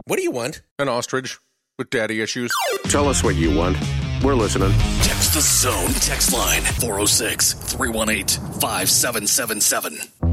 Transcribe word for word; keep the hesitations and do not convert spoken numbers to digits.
What do you want? An ostrich with daddy issues. Tell us what you want. We're listening. Text the Zone text line four oh six, three one eight, five seven seven seven.